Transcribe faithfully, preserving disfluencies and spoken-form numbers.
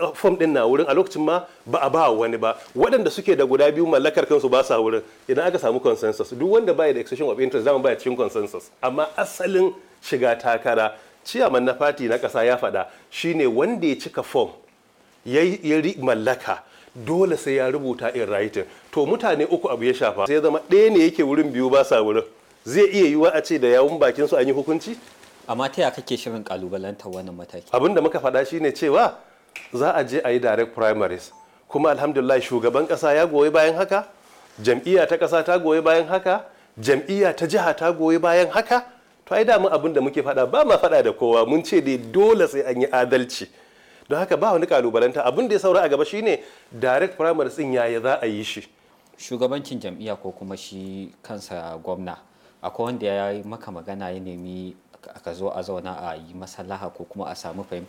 fom din na wurin a lokacin ma ba a ba wani ba, waɗanda suke da guda biyu mallakar kansu ba sa wurin. Idan aka samu consensus, duk wanda baya da expression of interest zama baya cikin consensus. Amma asalin shiga takara, ciyaman na fati na ƙasa ya faɗa, shine wanda ya cika fom ya yi mallaka dole sai ya rubuta in writing. To mutane uku abu ya shafa, sai zama ɗaya ne yake wurin, biyu ba sa wurin. Zai iya yiwuwa a ce da yawun bakin su an yi hukunci? Amma ta yaya kake shirin kalubalantar wannan mataki? Abin da muka faɗa shine cewa za a je a yi direct primaries, kuma alhamdulillah shugaban ƙasa ya goyi bayan haka, jam'iyya ta ƙasa ta goyi bayan haka, jam'iyya ta jiha ta goyi bayan haka. To ai damun abin da muke faɗa ba ma faɗa da kowa, mun ce dai dole sai an yi adalci. Don haka ba wani kalubalanta, abin da ya saura a gaba shine direct primaries din yaya za a yi shi. Shugabancin jam'iyya ko kuma shi kansa gwamna, akwai wanda ya yi maka magana ya nemi ka zo a zauna a yi maslaha ko kuma a samu fahimta